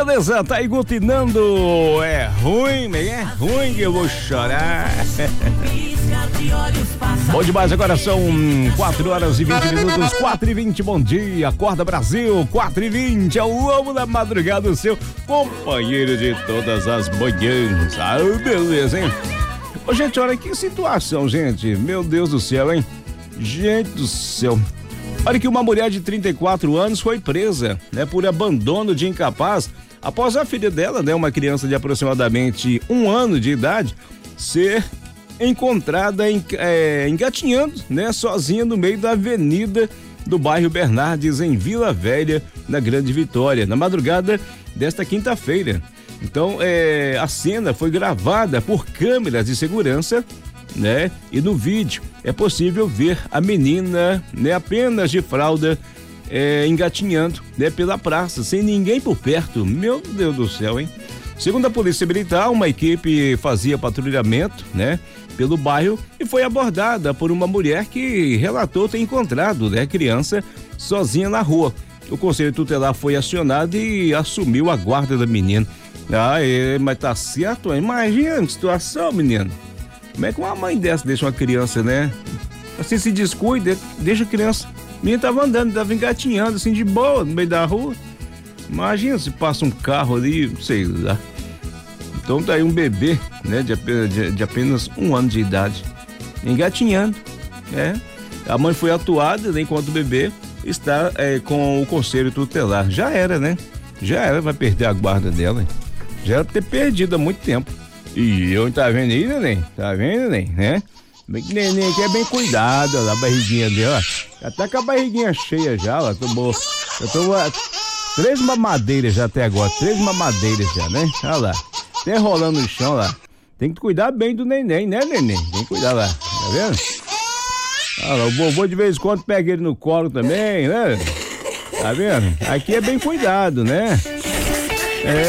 Beleza, tá aí gutinando. É ruim que eu vou chorar. Bom demais, agora são 4h20, 4h20, bom dia, acorda Brasil, 4h20, é o lobo da madrugada, o seu companheiro de todas as manhãs. Ah, beleza, hein? Ô, gente, olha que situação, gente, meu Deus do céu, hein? Gente do céu. Olha que uma mulher de 34 anos foi presa, né, por abandono de incapaz após a filha dela, né, uma criança de aproximadamente 1 ano de idade, ser encontrada engatinhando, né, sozinha no meio da avenida do bairro Bernardes, em Vila Velha, na Grande Vitória, na madrugada desta quinta-feira. Então, a cena foi gravada por câmeras de segurança, né? E no vídeo é possível ver a menina, né, apenas de fralda, engatinhando, né, pela praça, sem ninguém por perto. Meu Deus do céu, hein? Segundo a Polícia Militar, uma equipe fazia patrulhamento, né, pelo bairro e foi abordada por uma mulher que relatou ter encontrado, né, a criança sozinha na rua. O Conselho Tutelar foi acionado e assumiu a guarda da menina. Mas tá certo, imagina a situação, menino. Como é que uma mãe dessa deixa uma criança, né? Assim, se descuida, deixa a criança. A menina tava andando, tava engatinhando, assim, de boa, no meio da rua. Imagina se passa um carro ali, sei lá. Então tá aí um bebê, né, de apenas 1 ano de idade, engatinhando, né? A mãe foi atuada, né, enquanto o bebê está com o Conselho Tutelar. Já era, né? Já era, vai perder a guarda dela. Hein? Já era pra ter perdido há muito tempo. E eu, tá vendo aí, neném? Tá vendo, neném, né? Bem que neném aqui é bem cuidado, olha a barriguinha dela. Já tá com a barriguinha cheia já, ó. Eu tomou 3 mamadeiras já até agora, 3 mamadeiras já, né? Olha lá, até rolando no chão lá. Tem que cuidar bem do neném, né, neném? Tem que cuidar lá, tá vendo? Olha lá, o vovô de vez em quando pega ele no colo também, né? Tá vendo? Aqui é bem cuidado, né?